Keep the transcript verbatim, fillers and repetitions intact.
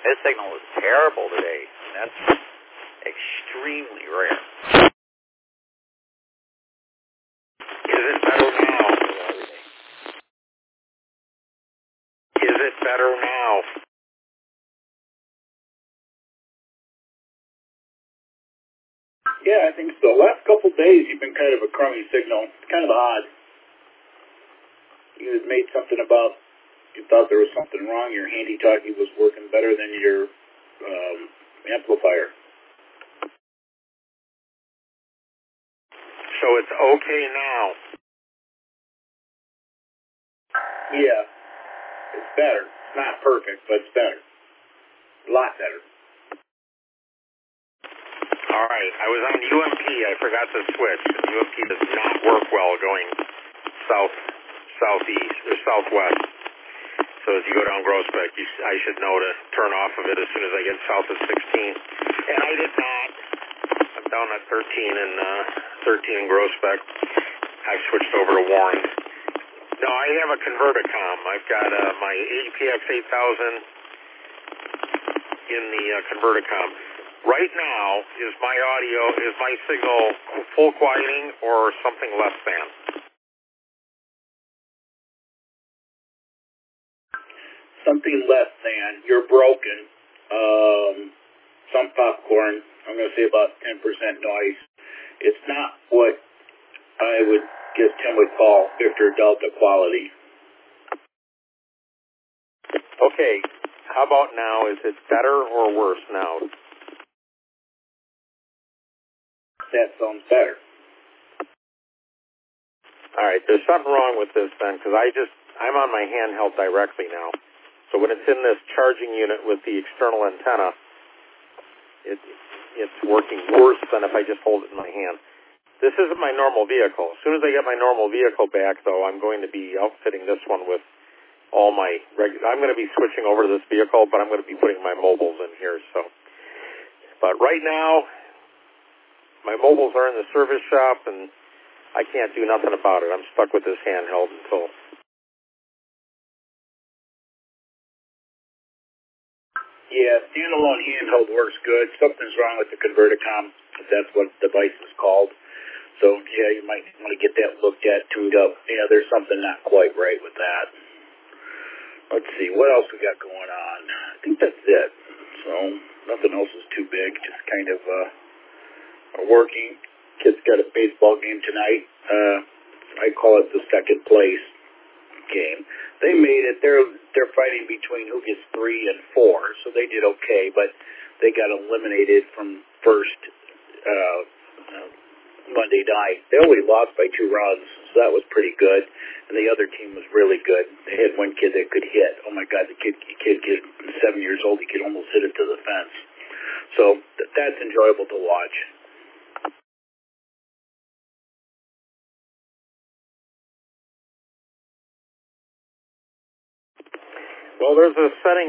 His signal was terrible today. That's extremely rare. Is it better now? Is it better now? Yeah, I think so. Last couple days, you've been kind of a crummy signal. It's kind of odd. You had made something about, you thought there was something wrong. Your handy-talkie was working better than your um, amplifier. So it's okay now? Yeah, it's better. It's not perfect, but it's better. A lot better. All right, I was on U M P. I forgot to switch. U M P does not work well going south, southeast, or southwest. So as you go down Groesbeck, you, I should know to turn off of it as soon as I get south of sixteen. And I did not. I'm down at thirteen and uh, thirteen in Groesbeck. I've switched over to Warren. No, I have a Converticom. I've got uh, my A P X eight thousand in the uh, Converticom. Right now, is my audio, is my signal full quieting or something less than? Something less than. You're broken. Um, some popcorn. I'm going to say about ten percent noise. It's not what I would guess Tim would call Victor Delta quality. Okay, how about now? Is it better or worse now? That sounds better. All right, there's something wrong with this then, because I just, I'm on my handheld directly now. So when it's in this charging unit with the external antenna, it, it's working worse than if I just hold it in my hand. This isn't my normal vehicle. As soon as I get my normal vehicle back, though, I'm going to be outfitting this one with all my regular, I'm going to be switching over to this vehicle, but I'm going to be putting my mobiles in here. So, but right now, my mobiles are in the service shop, and I can't do nothing about it. I'm stuck with this handheld until... Yeah, standalone handheld works good. Something's wrong with the Converticom, if that's what the device is called. So, yeah, you might want to get that looked at, tuned up. Yeah, there's something not quite right with that. Let's see, what else we got going on? I think that's it. So, nothing else is too big, just kind of uh, working. Kids got a baseball game tonight. Uh, I call it the second place game. They made it. They're they're fighting between who gets three and four, so they did okay, but they got eliminated from first uh, uh, Monday night. They only lost by two runs, so that was pretty good. And the other team was really good. They had one kid that could hit. Oh my God, the kid kid kid seven years old. He could almost hit it to the fence. So th- that's enjoyable to watch. Well, there's a setting